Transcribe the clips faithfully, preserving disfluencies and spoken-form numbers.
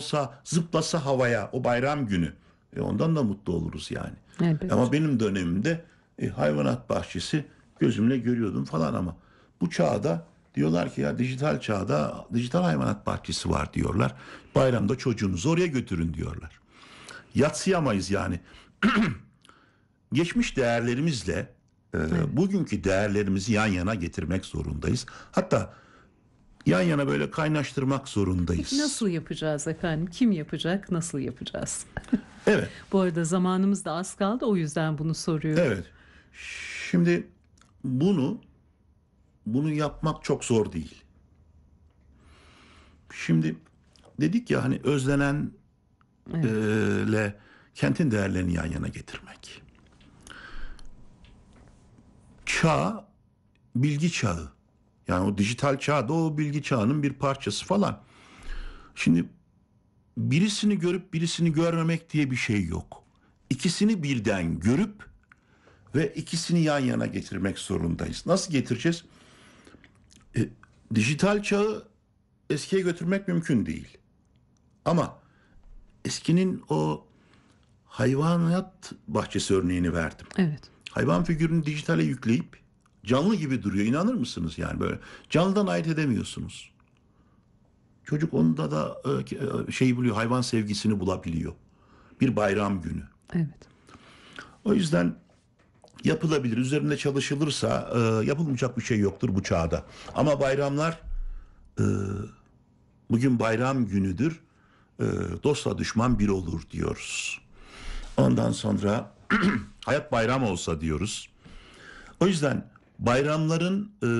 olsa, zıplasa havaya o bayram günü. E ondan da mutlu oluruz yani. Elbette. Ama benim dönemimde e, hayvanat bahçesi gözümle görüyordum falan ama bu çağda diyorlar ki ya dijital çağda dijital hayvanat bahçesi var diyorlar. Bayramda çocuğunuzu oraya götürün diyorlar. Yadsıyamayız yani. Geçmiş değerlerimizle e, bugünkü değerlerimizi yan yana getirmek zorundayız. Hatta yan yana böyle kaynaştırmak zorundayız. Peki nasıl yapacağız efendim? Kim yapacak? Nasıl yapacağız? Evet. Bu arada zamanımız da az kaldı, o yüzden bunu soruyorum. Evet. Şimdi bunu bunu yapmak çok zor değil. Şimdi dedik ya hani özlenenle evet. kentin değerlerini yan yana getirmek. Çağ bilgi çağı. Yani o dijital çağ da o bilgi çağının bir parçası falan. Şimdi birisini görüp birisini görmemek diye bir şey yok. İkisini birden görüp ve ikisini yan yana getirmek zorundayız. Nasıl getireceğiz? E, dijital çağı eskiye götürmek mümkün değil. Ama eskinin o hayvanat bahçesi örneğini verdim. Evet. Hayvan figürünü dijitale yükleyip canlı gibi duruyor. İnanır mısınız yani böyle? Canlıdan ayırt edemiyorsunuz. Çocuk onda da şey buluyor, hayvan sevgisini bulabiliyor. Bir bayram günü. Evet. O yüzden yapılabilir. Üzerinde çalışılırsa e, yapılmayacak bir şey yoktur bu çağda. Ama bayramlar e, bugün bayram günüdür. E, dostla düşman bir olur diyoruz. Ondan sonra hayat bayram olsa diyoruz. O yüzden bayramların e,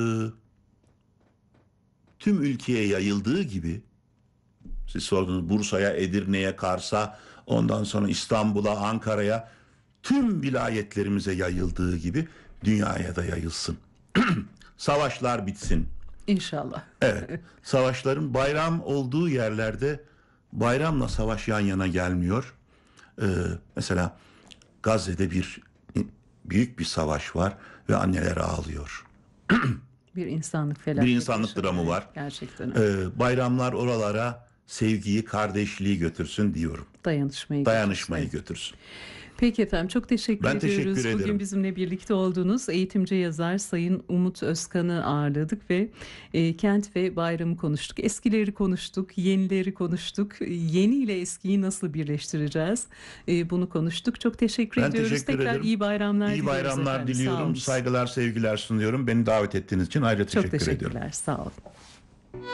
tüm ülkeye yayıldığı gibi, siz sordunuz Bursa'ya, Edirne'ye, Kars'a, ondan sonra İstanbul'a, Ankara'ya, tüm vilayetlerimize yayıldığı gibi dünyaya da yayılsın. Savaşlar bitsin. İnşallah. Evet. Savaşların bayram olduğu yerlerde bayramla savaş yan yana gelmiyor. Ee, mesela Gazze'de bir büyük bir savaş var ve anneler ağlıyor. Bir insanlık felaketi. Bir insanlık dramı var. Gerçekten. Ee, bayramlar oralara sevgiyi, kardeşliği götürsün diyorum. Dayanışmayı, Dayanışmayı götürsün. götürsün. Peki efendim, çok teşekkür ben ediyoruz. Teşekkür ederim. Bugün bizimle birlikte olduğunuz eğitimci yazar Sayın Umut Özkan'ı ağırladık ve e, kent ve bayramı konuştuk. Eskileri konuştuk, yenileri konuştuk. Yeni ile eskiyi nasıl birleştireceğiz? E, bunu konuştuk. Çok teşekkür ben ediyoruz. Teşekkür Tekrar ederim. iyi bayramlar iyi diliyoruz bayramlar efendim. diliyorum. Saygılar, sevgiler sunuyorum. Beni davet ettiğiniz için ayrıca teşekkür ediyorum. Çok teşekkürler. Ediyorum. Sağ olun.